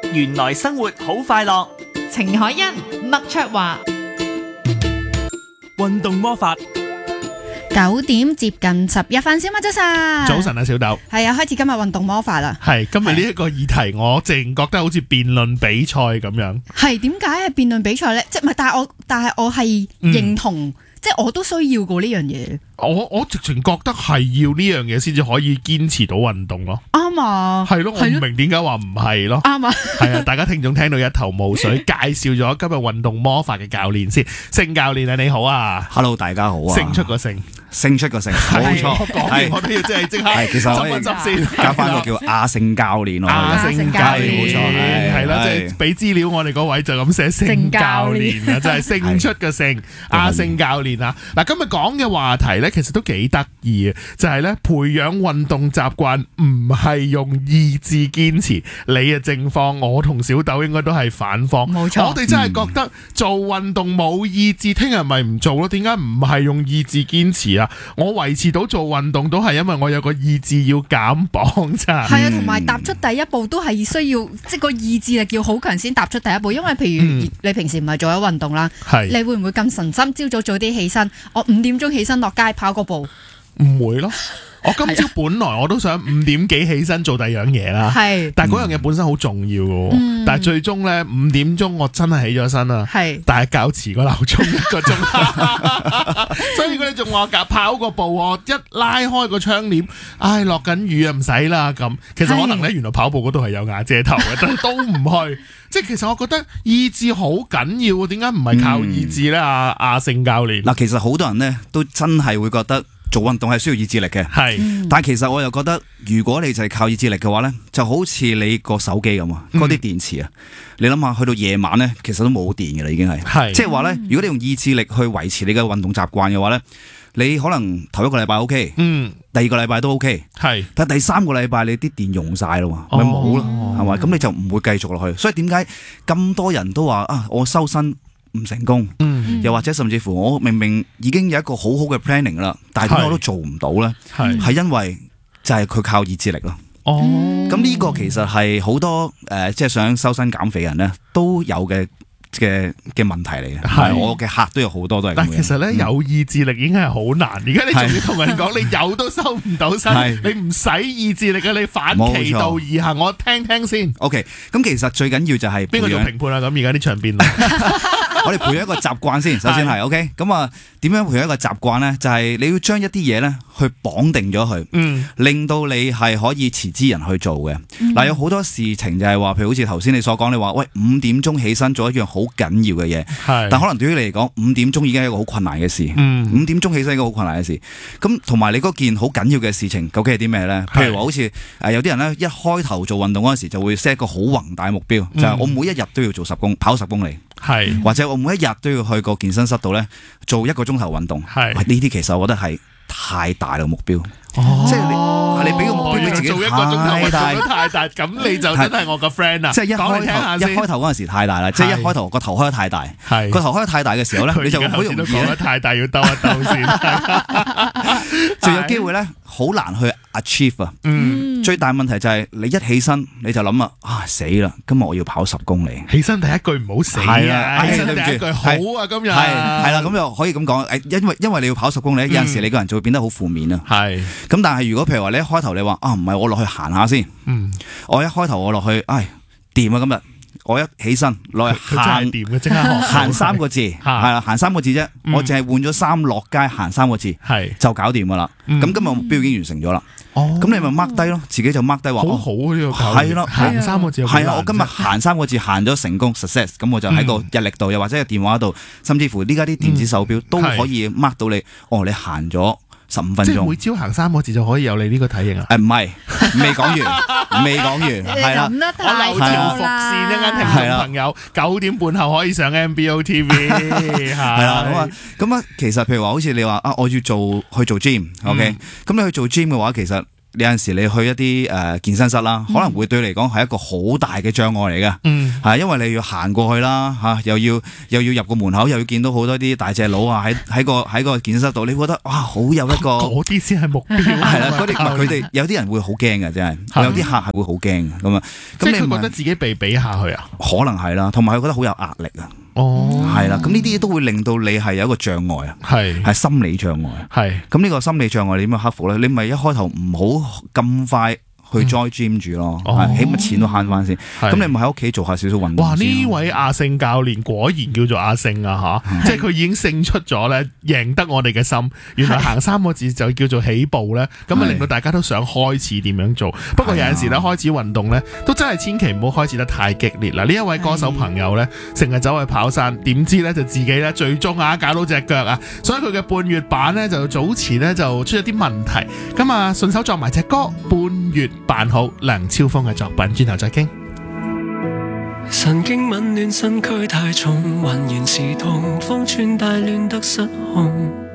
原來生活好快樂。 程海欣、麥卓華， 運動魔法 9點接近11分，小馬早晨。 早晨啊，小豆。 係啊，開始今日運動魔法啦。 係今日呢一個議題，我淨覺得好似辯論比賽咁樣。 係點解係辯論比賽呢？即係唔係？但係我係認同，即係我都需要過呢樣嘢。 我直情覺得係要呢樣嘢先至可以堅持到運動咯。 啱啊。 係咯，我唔明點解話唔係咯。 啱啊。 係啊，大家聽眾聽到一頭霧水，介紹咗今日運動魔法嘅教練先。盛教練啊，你好啊。 Hello， 大家好啊。 勝出個勝， 勝出個勝，冇錯。 講完我都要即刻其實可以執一執先， 加翻個叫阿勝教練咯。 阿勝教練冇錯， 係啦，即係俾資料我哋嗰位就咁寫勝教練啊，真係勝出嘅勝，阿勝教練啊。嗱，今日講嘅話題咧，其實都幾得意嘅，就係咧培養運動習慣唔係用意志堅持。你啊正方，我同小豆應該都係反方。 冇錯， 我哋真係覺得做運動冇意志，聽日咪唔做咯？點解唔係用意志堅持啊？我維持到做運動都係因為我有個意志要減磅咋。 係啊，同埋踏出第一步都係需要，即係個意志力要好強先踏出第一步。因為譬如你平時唔係做咗運動啦，你會唔會咁神心？朝早啲起身，我5點鐘起身落街跑個步？ 唔會咯。我今朝本來我都想5點幾起身做第二樣嘢啦，但係嗰樣嘢本身好重要嘅，但係最終咧5點鐘我真係起咗身啦，但係較遲個鬧鐘1個鐘，所以如果你仲話跑個步，我一拉開個窗簾，唉落緊雨啊唔使啦咁，其實可能咧原來跑步嗰度係有瓦遮頭嘅，但係都唔去，即係其實我覺得意志好緊要，點解唔係靠意志咧？阿勝教練嗱，其實好多人咧都真係會覺得做運動係需要意志力嘅，但係其實我又覺得，如果你就係靠意志力嘅話呢，就好似你個手機咁啊，嗰啲電池啊，你諗下去到夜晚呢，其實都冇電嘅啦，已經係，即係話呢，如果你用意志力去維持你嘅運動習慣嘅話呢，你可能頭一個禮拜 OK，第二個禮拜都 OK，但係第3個禮拜你啲電用晒啦嘛，咪冇咯，係咪？咁你就唔會繼續落去。所以點解咁多人都話啊，我修身唔成功，又或者甚至乎我明明已經有一個好好嘅 planning 啦，但係點解我都做唔到呢？係因為就係佢靠意志力咯。咁呢個其實係好多即係想修身減肥人呢都有嘅問題嚟嘅。我嘅客都有好多都係咁樣。 但其實咧有意志力已經係好難，而家你仲要同人講你有都收唔到身，你唔使意志力嘅，你反其道而行。我聽聽先。 OK， 咁其實最緊要就係邊個做評判啊？咁而家啲場邊我哋培養一個習慣先，首先係 OK。咁啊，點樣培養一個習慣呢？就係你要將一啲嘢呢去綁定咗佢，令到你係可以持之人去做嘅。嗱，有好多事情就係話，譬如好似頭先你所講，你話喂5點鐘起身做一樣好緊要嘅嘢，但可能對於你嚟講5點鐘已經係一個好困難嘅事。5點鐘起身係一個好困難嘅事。咁同埋你嗰件好緊要嘅事情，究竟係啲咩呢？譬如話好似有啲人呢，一開頭做運動嗰陣時就會 set 一個好宏大目標，就係我每一日都要做跑10公里。或者我每一日都要去個健身室度咧做1個鐘頭運動，呢啲其實我覺得係太大嘅目標，即係你俾個目標俾自己做1個鐘頭太大，咁你就真係我個 friend 啦。 即係一開頭嗰陣時太大啦，即係一開頭個頭開得太大，個頭開得太大嘅時候咧，你就好容易講得太大，要兜一兜先， 就有機會咧好難去 achieve 啊。最大問題就係你一起身你就諗啊死啦，今日我要跑10公里。 起身第一句唔好死啊！起身第一句好啊，今日係啦，咁又可以咁講。因為你要跑10公里，有陣時你個人就會變得好負面啊。咁但係如果譬如話你一開頭你話啊唔係我落去行下先，我一開頭我落去，掂啊今日。我一起身落去行3個字，係啦，行3個字啫。我淨係換咗衫落街行3個字，就搞掂噶啦。咁今日目標已經完成咗啦。咁你咪 mark 低咯，自己就 mark 低話好好呢個係咯， 行3個字係啦。我今日行3個字行咗成功 success， 咁我就喺個日曆度，又或者個電話度，甚至乎呢家啲電子手錶都可以 mark 到你。你行咗15分鐘， 即係每朝行3個字就可以有你呢個體型啊？ 唔係，未講完，係啦， 我留條伏線，一間聽眾朋友9點半後可以上 MBO TV， 係啦。咁啊，其實譬如話，好似你話我要去做 gym，OK，咁你去做 gym 嘅話，其實有陣時你去一啲健身室啦，可能會對你嚟講係一個好大嘅障礙嚟嘅，係因為你要行過去啦，嚇又要入個門口，又要見到好多啲大隻佬啊喺個健身室度，你覺得哇好有一個嗰啲先係目標， 係啦，嗰啲佢哋有啲人會好驚嘅，真係有啲客係會好驚咁啊， 即係佢覺得自己被比下去啊， 可能係啦，同埋佢覺得好有壓力啊。係啦，咁呢啲都會令到你係有一個障礙啊，係心理障礙，係咁呢個心理障礙你點樣克服咧？你咪一開頭唔好咁快去 join gym 住咯，起碼錢都慳翻先。咁你咪喺屋企做下少少運動。哇！ 呢位阿勝教練果然叫做阿勝啊嚇，即係佢已經勝出咗咧，贏得我哋嘅心。原來行3個字就叫做起步咧，咁啊令到大家都想開始點樣做。不過有陣時咧開始運動咧，都真係千祈唔好開始得太激烈啦。呢一位歌手朋友咧，成日走去跑山，點知咧就自己咧最終搞到隻腳啊！所以佢嘅半月板咧就早前咧就出咗啲問題。咁啊順手作埋隻歌半月扮好，梁超峰嘅作品，轉頭再傾。 神經紊亂，身軀太重，渾然是痛，方寸大亂得失控。